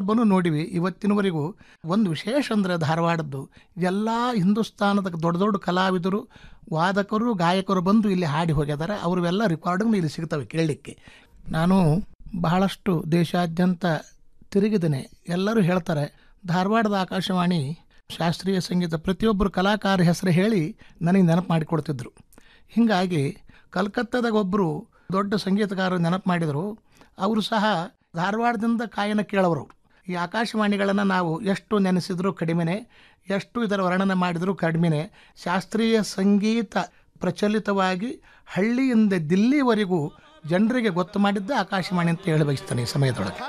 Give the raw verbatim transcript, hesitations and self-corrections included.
ಪ್ರತಿಯೊಬ್ಬನೂ ನೋಡಿವಿ ಇವತ್ತಿನವರೆಗೂ. ಒಂದು ವಿಶೇಷ ಅಂದರೆ ಧಾರವಾಡದ್ದು, ಎಲ್ಲ ಹಿಂದೂಸ್ತಾನದ ದೊಡ್ಡ ದೊಡ್ಡ ಕಲಾವಿದರು, ವಾದಕರು, ಗಾಯಕರು ಬಂದು ಇಲ್ಲಿ ಹಾಡಿ ಹೋಗಿದ್ದಾರೆ. ಅವ್ರವೆಲ್ಲ ರೆಕಾರ್ಡಿಂಗ್ ಇಲ್ಲಿ ಸಿಗ್ತವೆ ಕೇಳಲಿಕ್ಕೆ. ನಾನು ಬಹಳಷ್ಟು ದೇಶಾದ್ಯಂತ ತಿರುಗಿದ್ದೇನೆ. ಎಲ್ಲರೂ ಹೇಳ್ತಾರೆ ಧಾರವಾಡದ ಆಕಾಶವಾಣಿ ಶಾಸ್ತ್ರೀಯ ಸಂಗೀತ ಪ್ರತಿಯೊಬ್ಬರು ಕಲಾಕಾರ ಹೆಸರು ಹೇಳಿ ನನಗೆ ನೆನಪು ಮಾಡಿಕೊಡ್ತಿದ್ರು. ಹೀಗಾಗಿ ಕಲ್ಕತ್ತಾದಾಗ ಒಬ್ಬರು ದೊಡ್ಡ ಸಂಗೀತಗಾರರು ನೆನಪು ಮಾಡಿದರು. ಅವರು ಸಹ ಧಾರವಾಡದಿಂದ ಕಾಯನ ಕೇಳೋರು. ಈ ಆಕಾಶವಾಣಿಗಳನ್ನು ನಾವು ಎಷ್ಟು ನೆನೆಸಿದರೂ ಕಡಿಮೆನೆ, ಎಷ್ಟು ಇದರ ವರ್ಣನೆ ಮಾಡಿದರೂ ಕಡಿಮೆನೆ. ಶಾಸ್ತ್ರೀಯ ಸಂಗೀತ ಪ್ರಚಲಿತವಾಗಿ ಹಳ್ಳಿಯಿಂದ ದಿಲ್ಲಿವರೆಗೂ ಜನರಿಗೆ ಗೊತ್ತು ಮಾಡಿದ್ದ ಆಕಾಶವಾಣಿ ಅಂತ ಹೇಳಿ ಬಯಸ್ತಾನೆ ಈ ಸಮಯದೊಳಗೆ.